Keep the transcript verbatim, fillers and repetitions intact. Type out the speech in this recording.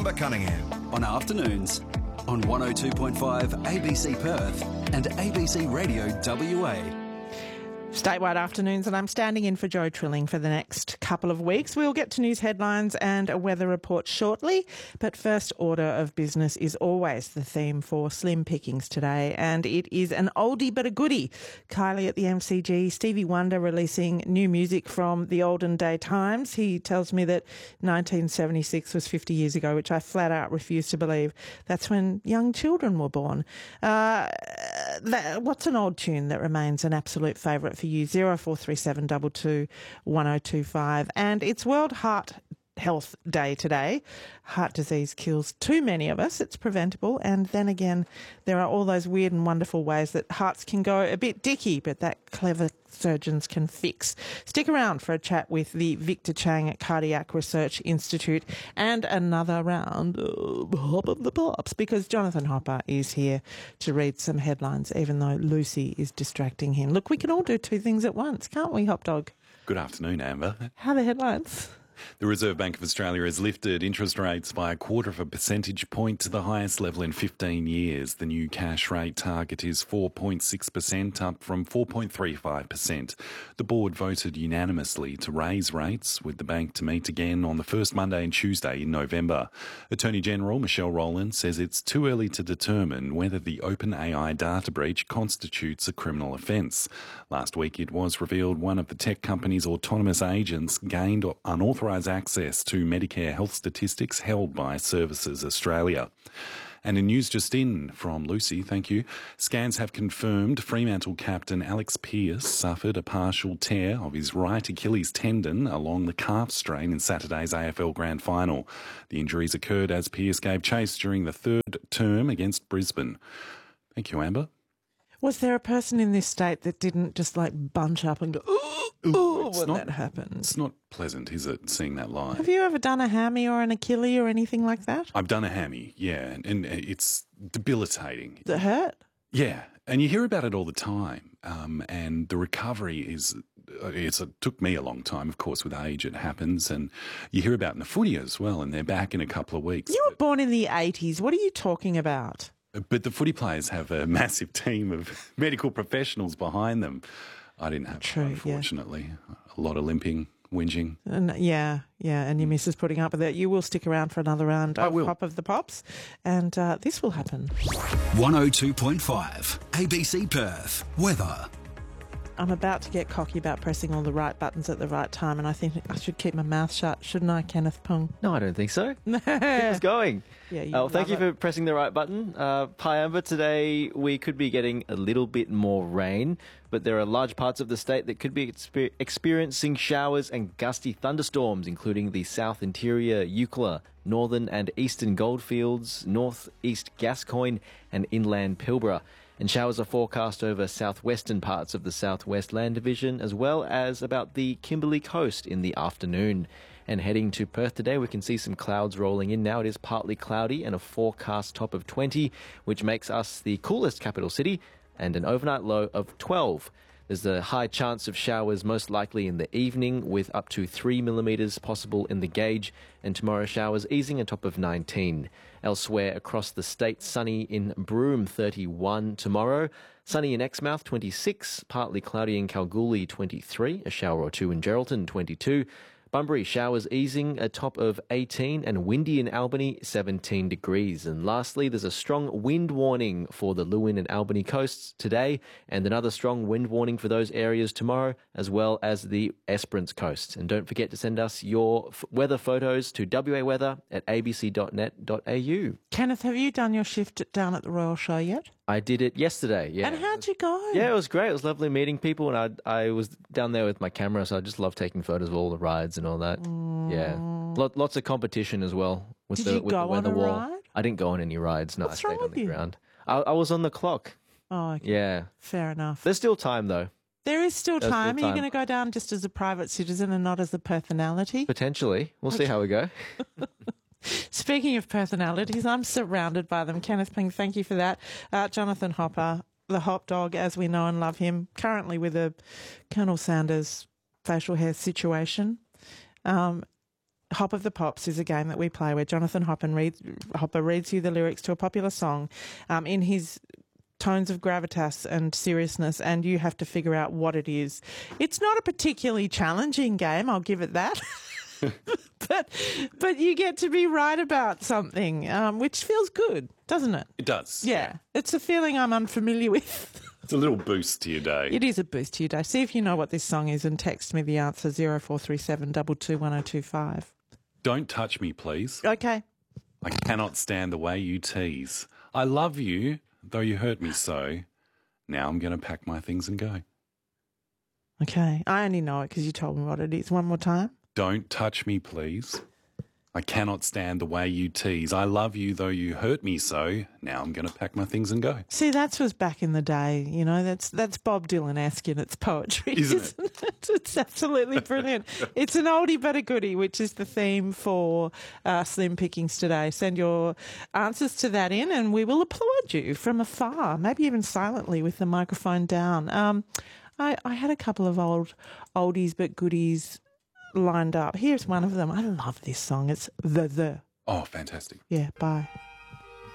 Amber Cunningham. On afternoons on one oh two point five A B C Perth and A B C Radio W A. Statewide afternoons, and I'm standing in for Joe Trilling for the next couple of weeks. We'll get to news headlines and a weather report shortly, but first order of business is always the theme for Slim Pickings today, and it is an oldie but a goodie. Kylie at the M C G, Stevie Wonder releasing new music from the olden day times. He tells me that nineteen seventy-six was fifty years ago, which I flat out refuse to believe. That's when young children were born. Uh, that, what's an old tune that remains an absolute favourite for you? zero four three seven two two one oh two five. And it's World Heart Health Day today. Heart disease kills too many of us. It's preventable. And then again, there are all those weird and wonderful ways that hearts can go a bit dicky, but that clever surgeons can fix. Stick around for a chat with the Victor Chang Cardiac Research Institute and another round of Hop of the Pops, because Jonathan Hopper is here to read some headlines, even though Lucy is distracting him. Look, we can all do two things at once, can't we, Hop Dog? Good afternoon, Amber. How are the headlines? The Reserve Bank of Australia has lifted interest rates by a quarter of a percentage point to the highest level in fifteen years. The new cash rate target is four point six percent, up from four point three five percent. The board voted unanimously to raise rates, with the bank to meet again on the first Monday and Tuesday in November. Attorney General Michelle Rowland says it's too early to determine whether the OpenAI data breach constitutes a criminal offence. Last week it was revealed one of the tech company's autonomous agents gained unauthorised access to Medicare health statistics held by Services Australia. And in news just in from Lucy, thank you, scans have confirmed Fremantle captain Alex Pearce suffered a partial tear of his right Achilles tendon along the calf strain in Saturday's A F L Grand Final. The injuries occurred as Pearce gave chase during the third term against Brisbane. Thank you, Amber. Was there a person in this state that didn't just like bunch up and go, ooh, ooh, when not, that happened? It's not pleasant, is it, seeing that live? Have you ever done a hammy or an Achilles or anything like that? I've done a hammy, yeah, and, and it's debilitating. Does it hurt? Yeah, and you hear about it all the time, um, and the recovery is, it's, it took me a long time, of course, with age it happens, and you hear about it in the footy as well, and they're back in a couple of weeks. You were born in the eighties. What are you talking about? But the footy players have a massive team of medical professionals behind them. I didn't have True, that, unfortunately. Yeah. A lot of limping, whinging. And yeah, yeah, and your missus putting up with it. You will stick around for another round I of will. Pop of the Pops, and uh, this will happen. one oh two point five A B C Perth. Weather. I'm about to get cocky about pressing all the right buttons at the right time, and I think I should keep my mouth shut, shouldn't I, Kenneth Pung? No, I don't think so. Keep us going. Yeah, you Oh, thank you love it. for pressing the right button. Uh, hi, Amber. Today we could be getting a little bit more rain, but there are large parts of the state that could be exper- experiencing showers and gusty thunderstorms, including the South Interior, Eucla, Northern and Eastern Goldfields, North East Gascoyne and Inland Pilbara. And showers are forecast over southwestern parts of the Southwest Land Division, as well as about the Kimberley coast in the afternoon. And heading to Perth today, we can see some clouds rolling in now. It is partly cloudy and a forecast top of twenty, which makes us the coolest capital city, and an overnight low of twelve. There's a high chance of showers most likely in the evening, with up to three millimetres possible in the gauge, and tomorrow showers easing a top of nineteen. Elsewhere across the state, sunny in Broome, thirty-one tomorrow. Sunny in Exmouth, twenty-six. Partly cloudy in Kalgoorlie, twenty-three. A shower or two in Geraldton, twenty-two. Bunbury, showers easing, a top of eighteen, and windy in Albany, seventeen degrees. And lastly, there's a strong wind warning for the Lewin and Albany coasts today, and another strong wind warning for those areas tomorrow, as well as the Esperance coast. And don't forget to send us your f- weather photos to waweather at a b c dot net dot a u. Kenneth, have you done your shift down at the Royal Show yet? I did it yesterday, yeah. And how'd you go? Yeah, it was great. It was lovely meeting people, and I I was down there with my camera, so I just love taking photos of all the rides and all that. Mm. Yeah, Lot, lots of competition as well with Did the you with go the weather on a wall. ride? I didn't go on any rides. No, What's I wrong stayed on with the you? ground. I, I was on the clock. Oh, okay. Yeah, Fair enough. there's still time though. There is still There's time. still Are you time. going to go down just as a private citizen and not as a personality? Potentially, we'll see how we go. Speaking of personalities, I'm surrounded by them. Kenneth Ping, thank you for that. Uh, Jonathan Hopper, the hop dog as we know and love him, currently with a Colonel Sanders facial hair situation. Um, Hop of the Pops is a game that we play where Jonathan Hopper reads, Hopper reads you the lyrics to a popular song um, in his tones of gravitas and seriousness, and you have to figure out what it is. It's not a particularly challenging game, I'll give it that. but but you get to be right about something, um, which feels good, doesn't it? It does. Yeah. It's a feeling I'm unfamiliar with. It's a little boost to your day. It is a boost to your day. See if you know what this song is and text me the answer, zero four three seven two two one zero two five. Don't touch me, please. Okay. I cannot stand the way you tease. I love you, though you hurt me so. Now I'm going to pack my things and go. Okay. I only know it because you told me what it is. One more time. Don't touch me, please. I cannot stand the way you tease. I love you, though you hurt me so. Now I'm going to pack my things and go. See, that was back in the day, you know, that's that's Bob Dylan-esque in its poetry, Isn't isn't, it? it? It's absolutely brilliant. It's an oldie but a goodie, which is the theme for uh, Slim Pickings today. Send your answers to that in and we will applaud you from afar, maybe even silently with the microphone down. Um, I, I had a couple of old oldies but goodies lined up. Here's one of them. I love this song. It's The The. Oh, fantastic. Yeah, bye.